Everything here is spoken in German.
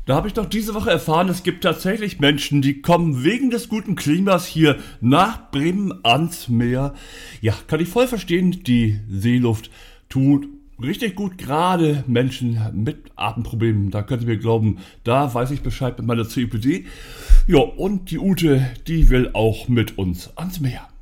Da habe ich doch diese Woche erfahren, es gibt tatsächlich Menschen, die kommen wegen des guten Klimas hier nach Bremen ans Meer. Ja, kann ich voll verstehen, die Seeluft tut richtig gut, gerade Menschen mit Atemproblemen. Da könnt ihr mir glauben, da weiß ich Bescheid mit meiner COPD. Ja, und die Ute, die will auch mit uns ans Meer.